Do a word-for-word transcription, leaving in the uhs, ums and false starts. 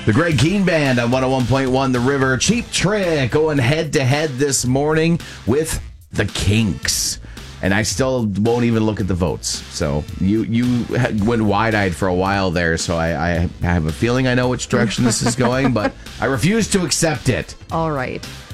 The Greg Keen Band on one oh one point one The River. Cheap Trick going head-to-head this morning with the Kinks. And I still won't even look at the votes. So you you went wide-eyed for a while there, so I, I have a feeling I know which direction this is going, but I refuse to accept it. All right.